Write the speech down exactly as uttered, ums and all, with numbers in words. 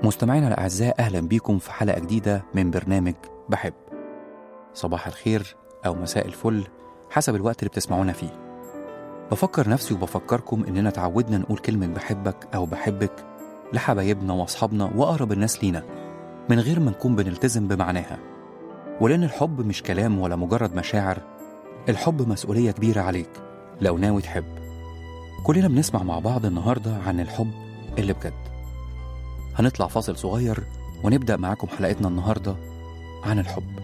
مستمعينا الأعزاء، أهلا بيكم في حلقة جديدة من برنامج بحب. صباح الخير أو مساء الفل حسب الوقت اللي بتسمعونا فيه. بفكر نفسي وبفكركم إننا تعودنا نقول كلمة بحبك أو بحبك لحبايبنا وأصحابنا وأقرب الناس لينا من غير ما نكون بنلتزم بمعناها، ولأن الحب مش كلام ولا مجرد مشاعر، الحب مسؤولية كبيرة عليك لو ناوي تحب. كلنا بنسمع مع بعض النهاردة عن الحب اللي بجد. هنطلع فاصل صغير ونبدأ معاكم حلقتنا النهاردة عن الحب.